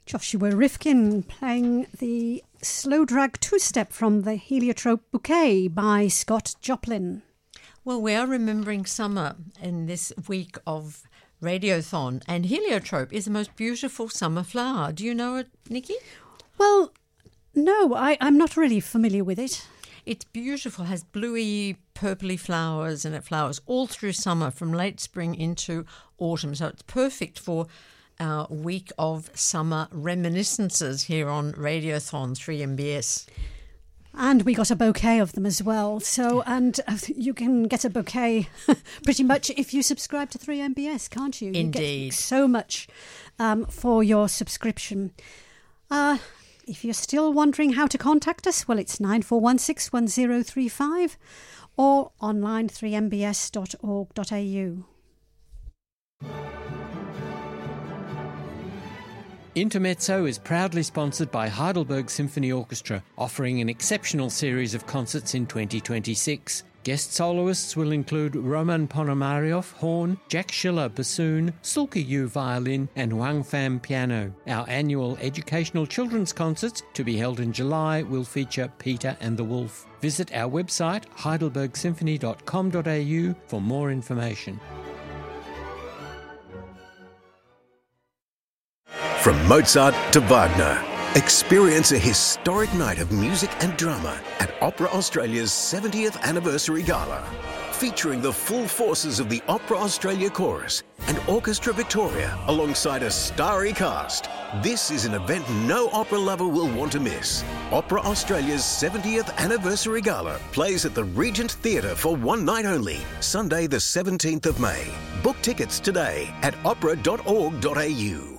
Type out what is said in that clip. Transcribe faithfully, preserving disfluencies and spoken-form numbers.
Joshua Rifkin playing the slow drag two-step from the Heliotrope Bouquet by Scott Joplin. Well, we are remembering summer in this week of Radiothon, and heliotrope is the most beautiful summer flower. Do you know it, Nikki? Well, no, I, I'm not really familiar with it. It's beautiful, has bluey, purpley flowers, and it flowers all through summer from late spring into autumn. So it's perfect for our week of summer reminiscences here on Radiothon three M B S. And we got a bouquet of them as well. So, and uh, you can get a bouquet pretty much if you subscribe to three M B S, can't you? Indeed. You get so much um, for your subscription. Uh, if you're still wondering how to contact us, well, it's nine four one six one zero three five or online three m b s dot org dot a u. Intermezzo is proudly sponsored by Heidelberg Symphony Orchestra, offering an exceptional series of concerts in twenty twenty-six. Guest soloists will include Roman Ponomaryov, horn, Jack Schiller, bassoon, Sulka Yu, violin, and Wang Pham, piano. Our annual educational children's concerts, to be held in July, will feature Peter and the Wolf. Visit our website, heidelberg symphony dot com dot a u, for more information. From Mozart to Wagner, experience a historic night of music and drama at Opera Australia's seventieth Anniversary Gala, featuring the full forces of the Opera Australia Chorus and Orchestra Victoria alongside a starry cast. This is an event no opera lover will want to miss. Opera Australia's seventieth Anniversary Gala plays at the Regent Theatre for one night only, Sunday the seventeenth of May. Book tickets today at opera dot org dot a u.